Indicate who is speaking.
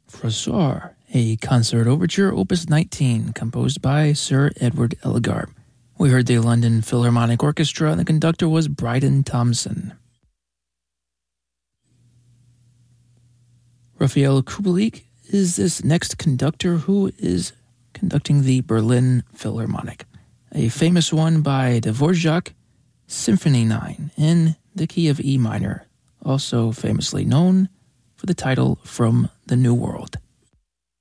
Speaker 1: Froissart, a concert overture, opus 19, composed by Sir Edward Elgar. We heard the London Philharmonic Orchestra, and the conductor was Bryden Thompson. Raphael Kubelik is this next conductor who is conducting the Berlin Philharmonic, a famous one by Dvorak, Symphony 9, in the key of E minor, also famously known for the title From the New World.